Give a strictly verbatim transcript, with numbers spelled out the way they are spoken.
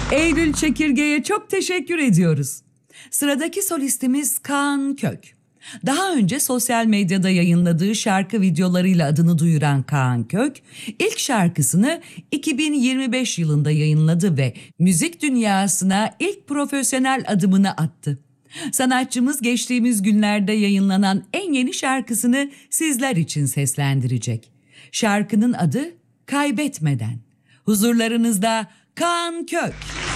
Eylül Çekirge'ye çok teşekkür ediyoruz. Sıradaki solistimiz Kaan Kök. Daha önce sosyal medyada yayınladığı şarkı videolarıyla adını duyuran Kaan Kök, ilk şarkısını iki bin yirmi beş yılında yayınladı ve müzik dünyasına ilk profesyonel adımını attı. Sanatçımız geçtiğimiz günlerde yayınlanan en yeni şarkısını sizler için seslendirecek. Şarkının adı Kaybetmeden. Huzurlarınızda Kaan Kök.